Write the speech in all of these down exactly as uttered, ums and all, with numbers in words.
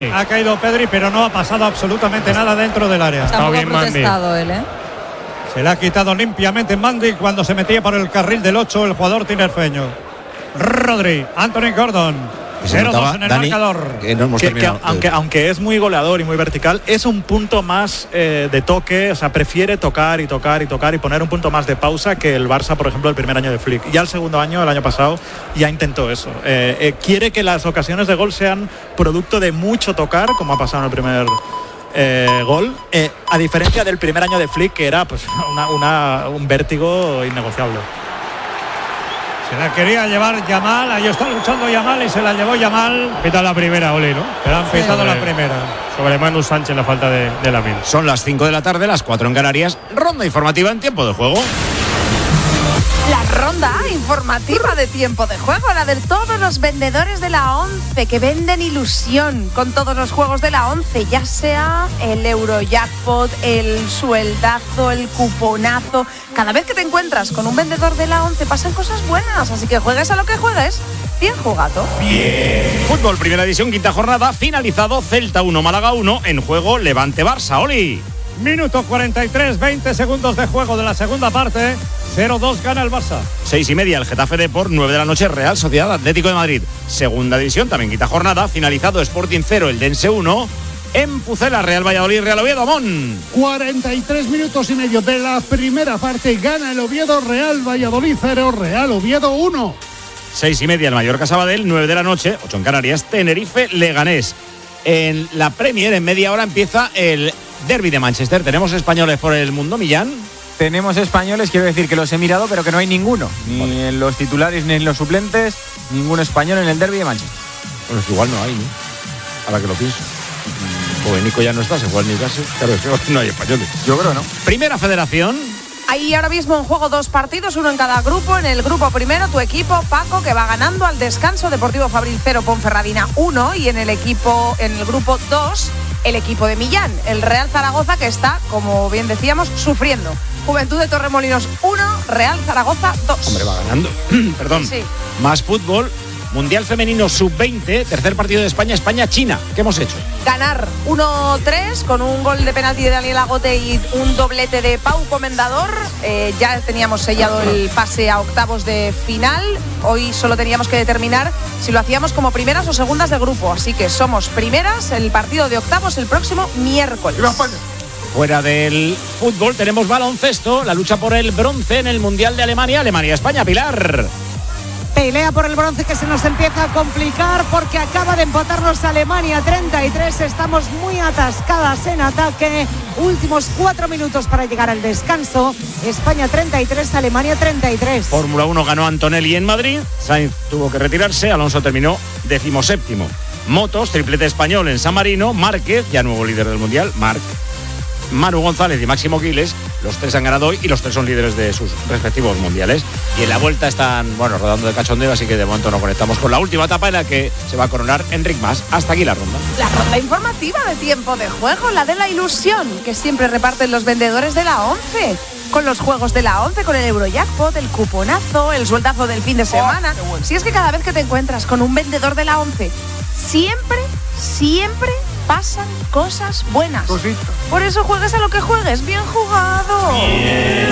Ha caído Pedri, pero no ha pasado absolutamente nada dentro del área. Está muy bien protestado él, ¿eh? Se le ha quitado limpiamente Mandy cuando se metía por el carril del ocho el jugador tinerfeño. Rodri, Anthony Gordon. cero dos en el Dani, marcador. Que no hemos que, que, aunque, aunque es muy goleador y muy vertical, es un punto más eh, de toque. O sea, prefiere tocar y tocar y tocar y poner un punto más de pausa que el Barça, por ejemplo, el primer año de Flick. Ya el segundo año, el año pasado, ya intentó eso. Eh, eh, quiere que las ocasiones de gol sean producto de mucho tocar, como ha pasado en el primer eh, gol, eh, a diferencia del primer año de Flick, que era pues una, una, un vértigo innegociable. Se la quería llevar Yamal, ahí está luchando Yamal y se la llevó Yamal. Pita la primera, Oli, ¿no? Pero han pitado sí, la sobre, primera. Sobre Manu Sánchez la falta de, de Lamine. Son las cinco de la tarde, las cuatro en Canarias. Ronda informativa en tiempo de juego. La ronda informativa de tiempo de juego, la de todos los vendedores de la once que venden ilusión con todos los juegos de la once, ya sea el Eurojackpot, el sueldazo, el cuponazo. Cada vez que te encuentras con un vendedor de la once pasan cosas buenas, así que juegues a lo que juegues, bien jugado. Bien. Fútbol, primera división, quinta jornada, finalizado. Celta uno, Málaga uno, en juego Levante Barça. Oli. Minuto cuarenta y tres, veinte segundos de juego de la segunda parte. cero dos gana el Barça. Seis y media el Getafe Depor, nueve de la noche Real Sociedad Atlético de Madrid. Segunda división, también quinta jornada, finalizado Sporting cero, el Dense uno. En Pucela, Real Valladolid, Real Oviedo, Amón. cuarenta y tres minutos y medio de la primera parte, gana el Oviedo, Real Valladolid cero, Real Oviedo uno. Seis y media el Mallorca Sabadell, nueve de la noche, ocho en Canarias, Tenerife Leganés. En la Premier, en media hora, empieza el Derby de Manchester. ¿Tenemos españoles por el mundo, Millán? Tenemos españoles, quiero decir que los he mirado, pero que no hay ninguno. Ni vale. en los titulares ni en los suplentes, ningún español en el Derby de Manchester. Bueno, es que igual no hay, ¿no? Ahora que lo pienso. Pues Nico ya no está, se fue al Newcastle. Claro, es que no hay españoles. Yo creo no. Primera Federación. Hay ahora mismo en juego dos partidos, uno en cada grupo. En el grupo primero, tu equipo, Paco, que va ganando al descanso. Deportivo Fabril cero, Ponferradina uno. Y en el equipo, en el grupo dos, el equipo de Millán, el Real Zaragoza, que está, como bien decíamos, sufriendo. Juventud de Torremolinos uno, Real Zaragoza dos. Hombre, va ganando. Perdón. Sí. Más fútbol. Mundial Femenino sub veinte, tercer partido de España, España-China. ¿Qué hemos hecho? Ganar uno tres con un gol de penalti de Daniel Agote y un doblete de Pau Comendador. Eh, ya teníamos sellado el pase a octavos de final. Hoy solo teníamos que determinar si lo hacíamos como primeras o segundas de grupo. Así que somos primeras, el partido de octavos el próximo miércoles. Fuera del fútbol tenemos baloncesto, la lucha por el bronce en el Mundial de Alemania, Alemania-España. Pilar. Pelea por el bronce que se nos empieza a complicar porque acaba de empatarnos Alemania treinta y tres. Estamos muy atascadas en ataque. Últimos cuatro minutos para llegar al descanso. España treinta y tres, Alemania treinta y tres. Fórmula uno ganó Antonelli en Madrid. Sainz tuvo que retirarse. Alonso terminó decimoséptimo. Motos, triplete español en San Marino. Márquez, ya nuevo líder del Mundial. Marc. Manu González y Máximo Quiles, los tres han ganado hoy y los tres son líderes de sus respectivos mundiales. Y en la vuelta están, bueno, rodando de cachondeo, así que de momento nos conectamos con la última etapa en la que se va a coronar Enric Mas. Hasta aquí la ronda. La ronda informativa de tiempo de juego, la de la ilusión que siempre reparten los vendedores de la once. Con los juegos de la once, con el Eurojackpot, el cuponazo, el sueldazo del fin de semana. Oh, bueno. Si es que cada vez que te encuentras con un vendedor de la once, siempre, siempre pasan cosas buenas. Cosita. Por eso juegues a lo que juegues. Bien jugado. Bien.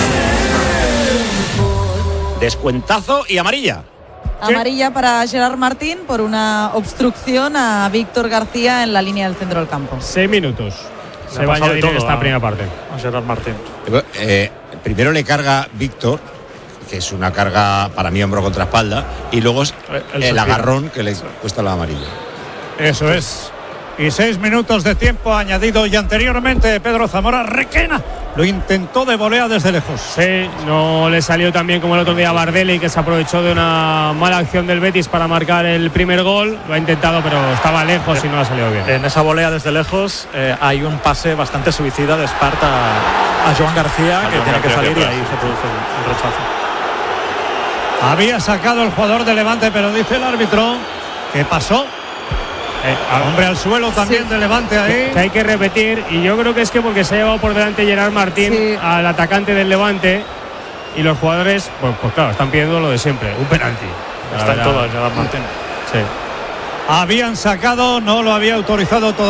Descuentazo y amarilla. Amarilla sí. Para Gerard Martín por una obstrucción a Víctor García en la línea del centro del campo. Seis minutos. Le Se va a añadir en esta a, primera parte. A Gerard Martín. Eh, primero le carga Víctor, que es una carga para mí hombro contra espalda, y luego es el, el agarrón que le cuesta la amarilla. Eso es. Y seis minutos de tiempo añadido y anteriormente Pedro Zamora Requena lo intentó de volea desde lejos. Sí, no le salió tan bien como el otro día Bardelli, que se aprovechó de una mala acción del Betis para marcar el primer gol. Lo ha intentado, pero estaba lejos y no ha salido bien. En esa volea desde lejos eh, hay un pase bastante suicida de Esparta a, a Joan García, a que Joan tiene García que salir que y ahí se produce el, el rechazo. Había sacado el jugador de Levante, pero dice el árbitro que pasó. Eh, hombre al suelo también sí. De Levante ahí. Que hay que repetir, y yo creo que es que porque se ha llevado por delante Gerard Martín sí. Al atacante del Levante, y los jugadores, pues, pues claro, están pidiendo lo de siempre, un penalti. Está en todo Gerard Martín. Sí. habían sacado, no lo había autorizado todo.